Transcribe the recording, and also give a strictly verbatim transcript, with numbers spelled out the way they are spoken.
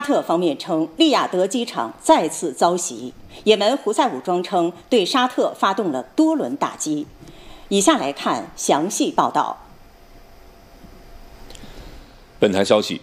沙特方面称，利雅得机场再次遭袭。也门胡塞武装称对沙特发动了多轮打击。以下来看详细报道。 本台消息，